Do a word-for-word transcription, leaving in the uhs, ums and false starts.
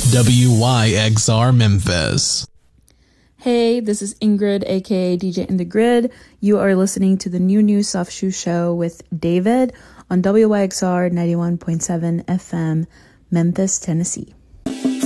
W Y X R Memphis. Hey, this is Ingrid, aka D J in the Grid. You are listening to the New New Soft Shoe Show with David on W Y X R ninety-one point seven F M, Memphis, Tennessee.